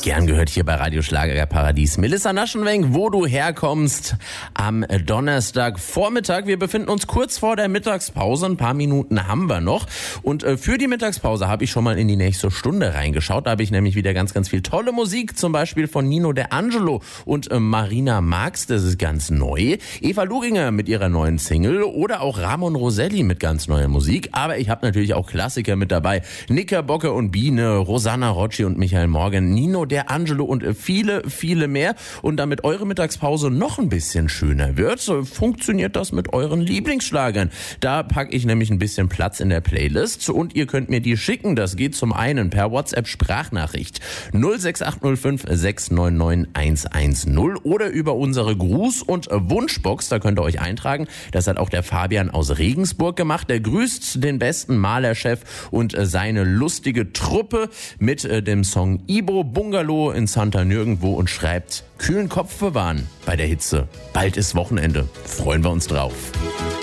Gern gehört hier bei Radio Schlagerparadies. Melissa Naschenwenk, wo du herkommst am Donnerstagvormittag. Wir befinden uns kurz vor der Mittagspause. Ein paar Minuten haben wir noch. Und für die Mittagspause habe ich schon mal in die nächste Stunde reingeschaut. Da habe ich nämlich wieder ganz, ganz viel tolle Musik. Zum Beispiel von Nino De Angelo und Marina Marx. Das ist ganz neu. Eva Luringer mit ihrer neuen Single. Oder auch Ramon Roselli mit ganz neuer Musik. Aber ich habe natürlich auch Klassiker mit dabei. Knickerbocker und Biene, Rosanna Rocci und Michael Morgan, Nino De Angelo und viele, viele mehr. Und damit eure Mittagspause noch ein bisschen schöner wird, funktioniert das mit euren Lieblingsschlagern. Da packe ich nämlich ein bisschen Platz in der Playlist und ihr könnt mir die schicken. Das geht zum einen per WhatsApp-Sprachnachricht 06805 699 110 oder über unsere Gruß- und Wunschbox. Da könnt ihr euch eintragen. Das hat auch der Fabian aus Regensburg gemacht. Der grüßt den besten Malerchef und seine lustige Truppe mit dem Song Ibo Bungalow in Santa Nirgendwo und schreibt: kühlen Kopf bewahren bei der Hitze. Bald ist Wochenende. Freuen wir uns drauf.